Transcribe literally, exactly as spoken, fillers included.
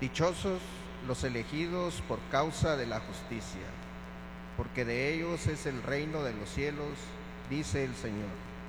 Dichosos los elegidos por causa de la justicia, porque de ellos es el reino de los cielos, dice el Señor.